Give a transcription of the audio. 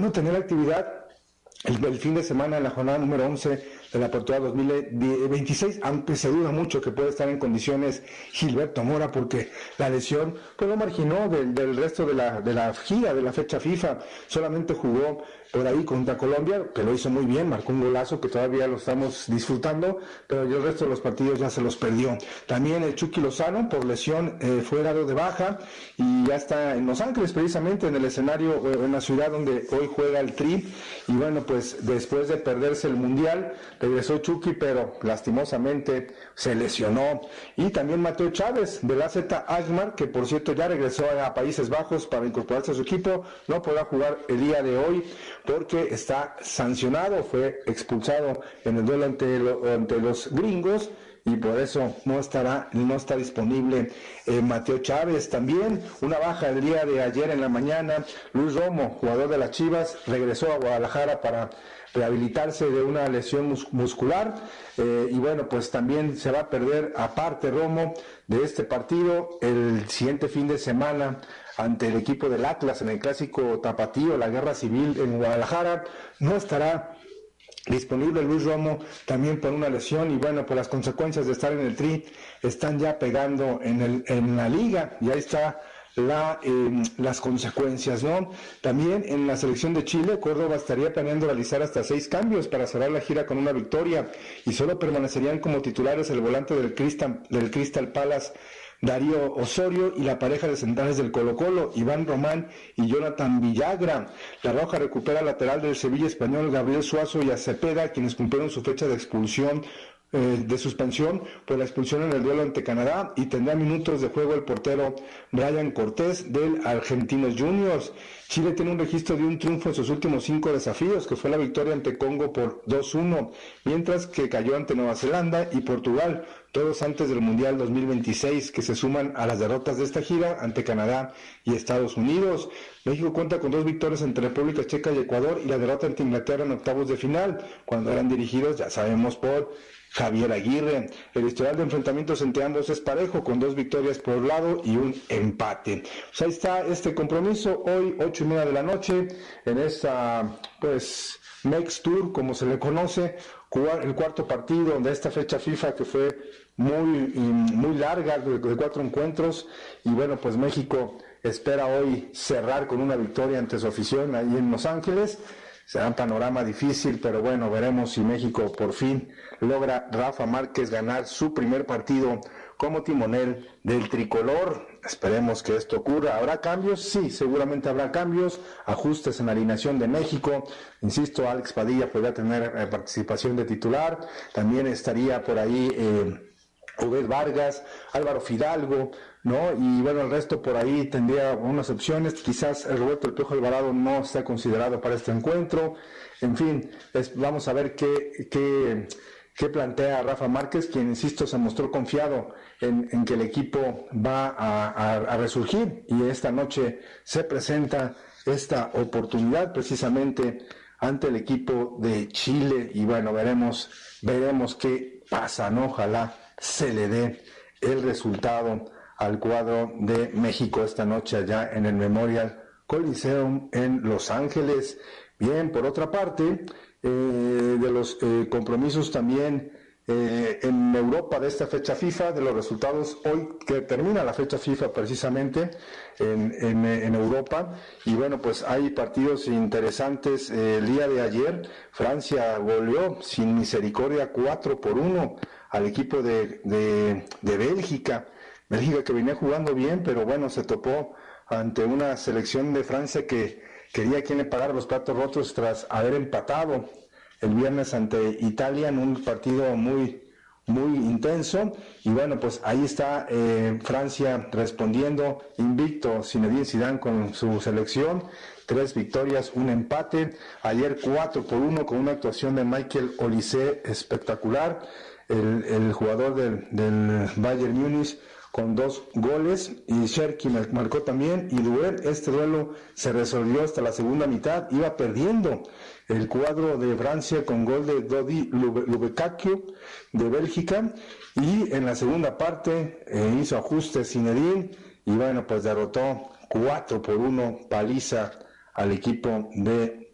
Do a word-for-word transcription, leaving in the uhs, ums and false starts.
bueno, tener actividad el, el fin de semana en la jornada número once de la apertura dos mil veintiséis, aunque se duda mucho que puede estar en condiciones Gilberto Mora, porque la lesión pues lo marginó del, del resto de la, de la gira, de la fecha FIFA. Solamente jugó por ahí contra Colombia, que lo hizo muy bien, marcó un golazo que todavía lo estamos disfrutando, pero el resto de los partidos ya se los perdió. También el Chucky Lozano, por lesión, eh, fue dado de baja y ya está en Los Ángeles, precisamente en el escenario, eh, en la ciudad donde hoy juega el Tri. Y bueno, pues después de perderse el Mundial, regresó Chucky, pero lastimosamente se lesionó. Y también Mateo Chávez, del A Z Alkmaar, que por cierto ya regresó a Países Bajos para incorporarse a su equipo, no podrá jugar el día de hoy porque está sancionado, fue expulsado en el duelo ante, lo, ante los gringos, y por eso no estará, no está disponible eh, Mateo Chávez. También una baja el día de ayer en la mañana, Luis Romo, jugador de las Chivas, regresó a Guadalajara para rehabilitarse de una lesión mus muscular, eh, y bueno, pues también se va a perder, aparte Romo, de este partido el siguiente fin de semana ante el equipo del Atlas en el clásico tapatío, la guerra civil en Guadalajara. No estará disponible Luis Romo, también por una lesión, y bueno, pues las consecuencias de estar en el Tri están ya pegando en, el, en la liga, y ahí está La, eh, las consecuencias, ¿no? También en la selección de Chile, Córdoba estaría planeando realizar hasta seis cambios para cerrar la gira con una victoria, y solo permanecerían como titulares el volante del Crystal, del Crystal Palace, Darío Osorio, y la pareja de centrales del Colo-Colo, Iván Román y Jonathan Villagra. La Roja recupera al lateral del Sevilla español, Gabriel Suazo, y a Cepeda, quienes cumplieron su fecha de expulsión, Eh, de suspensión por la expulsión en el duelo ante Canadá, y tendrá minutos de juego el portero Brian Cortés del Argentinos Juniors. Chile tiene un registro de un triunfo en sus últimos cinco desafíos, que fue la victoria ante Congo por dos uno, mientras que cayó ante Nueva Zelanda y Portugal, todos antes del Mundial dos mil veintiséis, que se suman a las derrotas de esta gira ante Canadá y Estados Unidos. México cuenta con dos victorias entre República Checa y Ecuador, y la derrota ante Inglaterra en octavos de final, cuando eran dirigidos, ya sabemos, por Javier Aguirre. El historial de enfrentamientos entre ambos es parejo, con dos victorias por lado y un empate. Pues ahí está este compromiso, hoy ocho y media de la noche, en esta, pues, Mex Tour, como se le conoce, el cuarto partido de esta fecha FIFA, que fue muy, muy larga, de, de cuatro encuentros, y bueno, pues México espera hoy cerrar con una victoria ante su afición ahí en Los Ángeles. Será un panorama difícil, pero bueno, veremos si México por fin logra Rafa Márquez ganar su primer partido como timonel del tricolor. Esperemos que esto ocurra. ¿Habrá cambios? Sí, seguramente habrá cambios, ajustes en la alineación de México. Insisto, Alex Padilla podría tener eh, participación de titular. También estaría por ahí eh, Obed Vargas, Álvaro Fidalgo, ¿no? Y bueno, el resto por ahí tendría unas opciones. Quizás el Roberto El Piojo Alvarado no está considerado para este encuentro. En fin, es, vamos a ver qué, qué, qué plantea Rafa Márquez, quien, insisto, se mostró confiado en, en que el equipo va a, a, a resurgir, y esta noche se presenta esta oportunidad precisamente ante el equipo de Chile, y bueno, veremos, veremos qué pasa, ¿no? Ojalá se le dé el resultado al cuadro de México esta noche allá en el Memorial Coliseum en Los Ángeles. Bien, por otra parte, eh, de los eh, compromisos también eh, en Europa de esta fecha FIFA, de los resultados hoy que termina la fecha FIFA precisamente en, en, en Europa, y bueno, pues hay partidos interesantes. Eh, el día de ayer Francia goleó sin misericordia cuatro por uno al equipo de, de, de Bélgica. Bélgica que venía jugando bien, pero bueno, se topó ante una selección de Francia que quería quien le pagara los platos rotos tras haber empatado el viernes ante Italia en un partido muy, muy intenso. Y bueno, pues ahí está eh, Francia respondiendo invicto, Zinedine Zidane con su selección. Tres victorias, un empate. Ayer cuatro por uno con una actuación de Michael Olise espectacular. El, el jugador del, del Bayern Múnich con dos goles, y Cherki marcó también, y Duel. Este duelo se resolvió hasta la segunda mitad, iba perdiendo el cuadro de Francia con gol de Dodi Lubekakio de Bélgica, y en la segunda parte eh, hizo ajustes Zinedine, y bueno, pues derrotó cuatro por uno, paliza al equipo de